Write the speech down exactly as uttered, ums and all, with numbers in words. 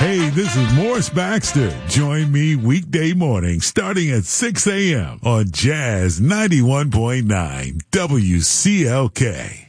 Hey, this is Morris Baxter. Join me weekday morning starting at six a.m. on Jazz ninety-one point nine W C L K.